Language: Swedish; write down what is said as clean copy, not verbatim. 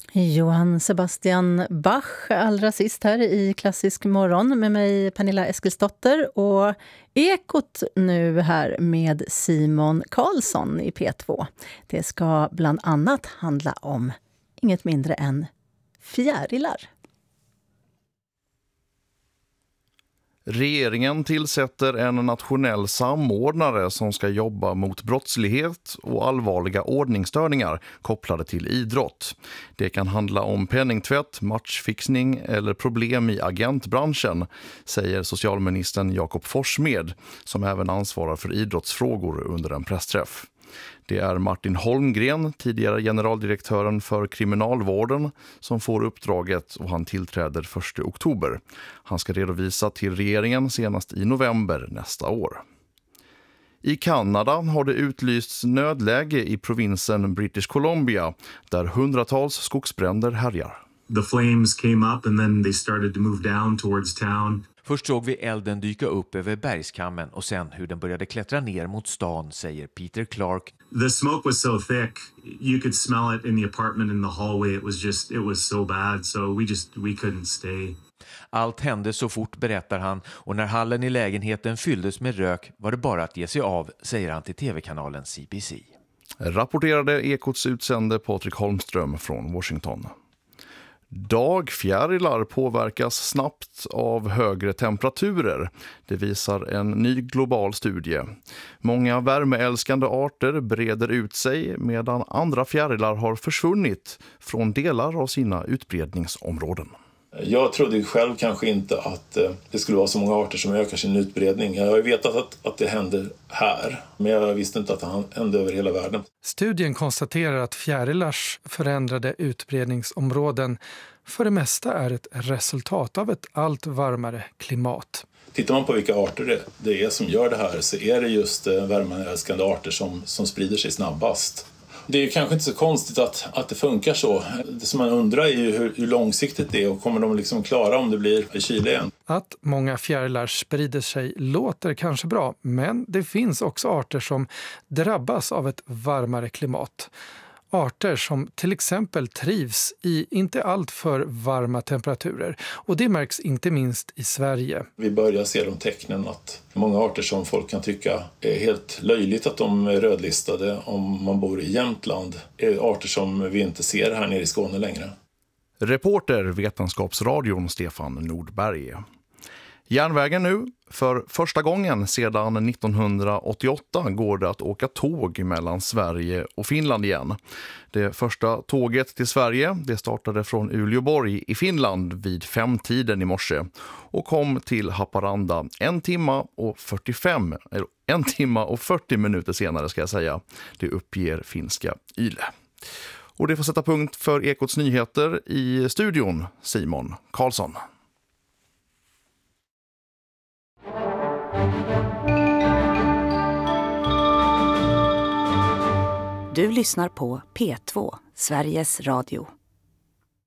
Johann Sebastian Bach allra sist här i Klassisk morgon med mig Pernilla Eskilsdotter och Ekot nu här med Simon Karlsson i P2. Det ska bland annat handla om inget mindre än fjärilar. Regeringen tillsätter en nationell samordnare som ska jobba mot brottslighet och allvarliga ordningsstörningar kopplade till idrott. Det kan handla om penningtvätt, matchfixning eller problem i agentbranschen, säger socialministern Jakob Forssmed, som även ansvarar för idrottsfrågor under en pressträff. Det är Martin Holmgren, tidigare generaldirektören för kriminalvården, som får uppdraget och han tillträder 1 oktober. Han ska redovisa till regeringen senast i november nästa år. I Kanada har det utlysts nödläge i provinsen British Columbia där hundratals skogsbränder härjar. The flames came up and then they started to move down towards town. Först såg vi elden dyka upp över bergskammen och sen hur den började klättra ner mot stan, säger Peter Clark. The smoke was so thick, you could smell it in the apartment in the hallway. It was so bad, so we couldn't stay. Allt hände så fort, berättar han, och när hallen i lägenheten fylldes med rök var det bara att ge sig av, säger han till tv-kanalen CBC. Rapporterade Ekots utsände Patrik Holmström från Washington. Dagfjärilar påverkas snabbt av högre temperaturer. Det visar en ny global studie. Många värmeälskande arter breder ut sig medan andra fjärilar har försvunnit från delar av sina utbredningsområden. Jag trodde själv kanske inte att det skulle vara så många arter som ökar sin utbredning. Jag har ju vetat att det händer här, men jag visste inte att det hände över hela världen. Studien konstaterar att fjärilars förändrade utbredningsområden för det mesta är ett resultat av ett allt varmare klimat. Tittar man på vilka arter det är som gör det här så är det just värmeälskande arter som sprider sig snabbast. Det är ju kanske inte så konstigt att det funkar så. Det som man undrar är ju hur långsiktigt det är och kommer de liksom klara om det blir kyla igen. Att många fjärilar sprider sig låter kanske bra, men det finns också arter som drabbas av ett varmare klimat. Arter som till exempel trivs i inte allt för varma temperaturer, och det märks inte minst i Sverige. Vi börjar se de tecknen att många arter som folk kan tycka är helt löjligt att de är rödlistade om man bor i Jämtland är arter som vi inte ser här nere i Skåne längre. Reporter Vetenskapsradion Stefan Nordberg. Järnvägen nu. För första gången sedan 1988 går det att åka tåg mellan Sverige och Finland igen. Det första tåget till Sverige det startade från Uleåborg i Finland vid 5-tiden i morse och kom till Haparanda 1 timme och 40 minuter senare ska jag säga. Det uppger finska Yle. Och det får sätta punkt för Ekots nyheter i studion Simon Karlsson. Du lyssnar på P2, Sveriges Radio.